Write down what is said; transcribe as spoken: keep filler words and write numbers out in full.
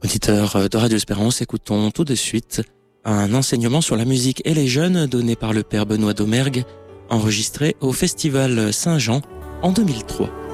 Auditeurs de Radio Espérance, écoutons tout de suite un enseignement sur la musique et les jeunes donné par le père Benoît Domergue, enregistré au Festival Saint-Jean en deux mille trois.